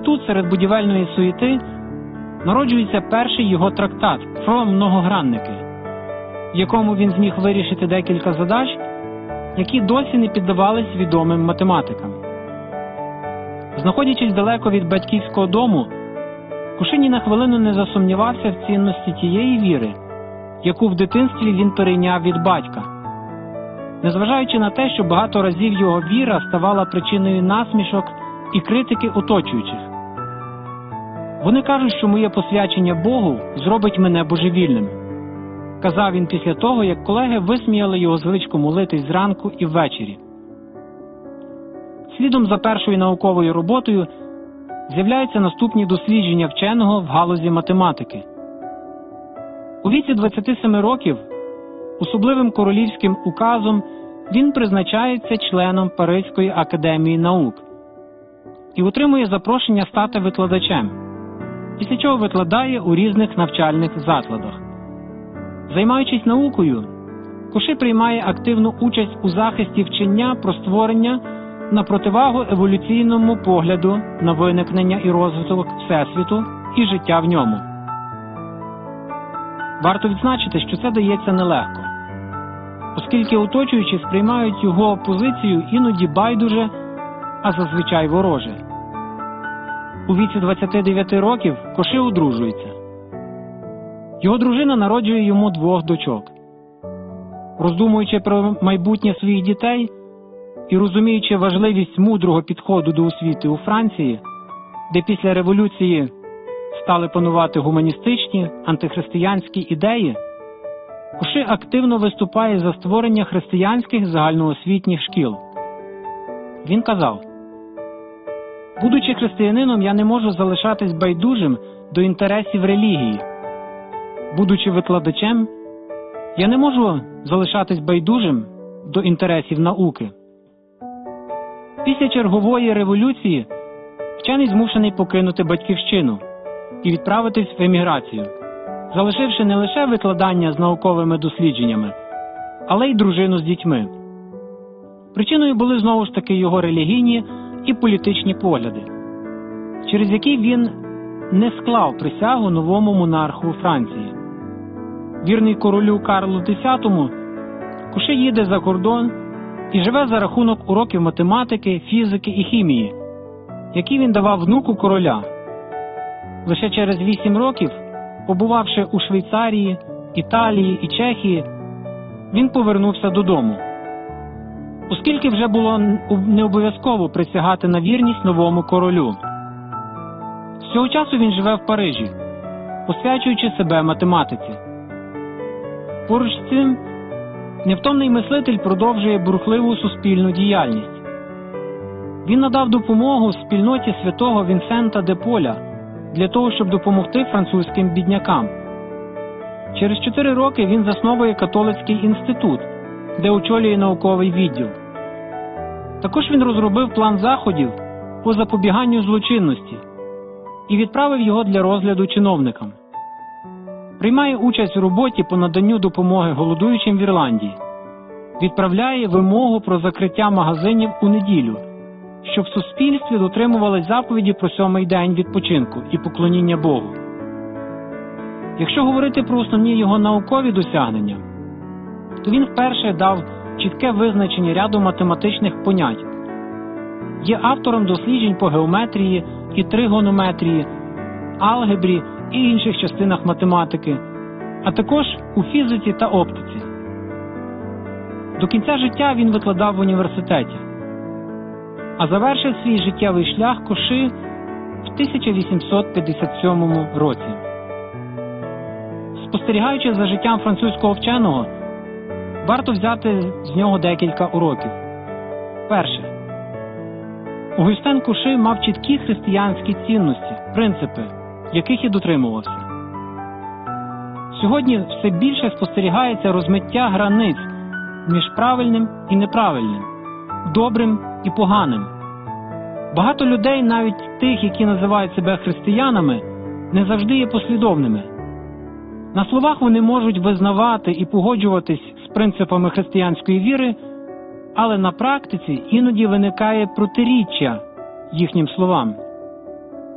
тут, серед будівельної суєти, народжується перший його трактат про многогранники, в якому він зміг вирішити декілька задач, які досі не піддавались відомим математикам. Знаходячись далеко від батьківського дому, Коши ні на хвилину не засумнівався в цінності тієї віри, яку в дитинстві він перейняв від батька. Незважаючи на те, що багато разів його віра ставала причиною насмішок і критики оточуючих. «Вони кажуть, що моє посвячення Богу зробить мене божевільним», – казав він після того, як колеги висміяли його звичку молитись зранку і ввечері. Слідом за першою науковою роботою з'являються наступні дослідження вченого в галузі математики. У віці 27 років особливим королівським указом він призначається членом Паризької академії наук і отримує запрошення стати викладачем, після чого викладає у різних навчальних закладах. Займаючись наукою, Коши приймає активну участь у захисті вчення про створення на противагу еволюційному погляду на виникнення і розвиток Всесвіту і життя в ньому. Варто відзначити, що це дається нелегко, оскільки оточуючі сприймають його позицію іноді байдуже, а зазвичай вороже. У віці 29 років Коши одружується. Його дружина народжує йому 2 дочок. Роздумуючи про майбутнє своїх дітей і розуміючи важливість мудрого підходу до освіти у Франції, де після революції стали панувати гуманістичні, антихристиянські ідеї, Коши активно виступає за створення християнських загальноосвітніх шкіл. Він казав: «Будучи християнином, я не можу залишатись байдужим до інтересів релігії. Будучи викладачем, я не можу залишатись байдужим до інтересів науки». Після чергової революції вчений змушений покинути батьківщину і відправитись в еміграцію, залишивши не лише викладання з науковими дослідженнями, але й дружину з дітьми. Причиною були знову ж таки його релігійні і політичні погляди, через які він не склав присягу новому монарху Франції. Вірний королю Карлу X, Коши їде за кордон і живе за рахунок уроків математики, фізики і хімії, які він давав внуку короля. Лише через 8 років, побувавши у Швейцарії, Італії і Чехії, він повернувся додому, оскільки вже було не обов'язково присягати на вірність новому королю. З цього часу він живе в Парижі, посвячуючи себе математиці. Поруч з цим, невтомний мислитель продовжує бурхливу суспільну діяльність. Він надав допомогу спільноті святого Вінсента де Поля для того, щоб допомогти французьким біднякам. Через 4 роки він засновує католицький інститут, де очолює науковий відділ. Також він розробив план заходів по запобіганню злочинності і відправив його для розгляду чиновникам. Приймає участь у роботі по наданню допомоги голодуючим в Ірландії. Відправляє вимогу про закриття магазинів у неділю, щоб в суспільстві дотримувались заповіді про 7-й день відпочинку і поклоніння Богу. Якщо говорити про основні його наукові досягнення, то він вперше дав чітке визначення ряду математичних понять. Є автором досліджень по геометрії і тригонометрії, алгебрі і інших частинах математики, а також у фізиці та оптиці. До кінця життя він викладав в університеті, а завершив свій життєвий шлях Коши в 1857 році. Спостерігаючи за життям французького вченого, варто взяти з нього декілька уроків. Перше. Огюстен Коши мав чіткі християнські цінності, принципи, яких і дотримувався. Сьогодні все більше спостерігається розмиття границь між правильним і неправильним, добрим і поганим. Багато людей, навіть тих, які називають себе християнами, не завжди є послідовними. На словах вони можуть визнавати і погоджуватись з принципами християнської віри, але на практиці іноді виникає протиріччя їхнім словам.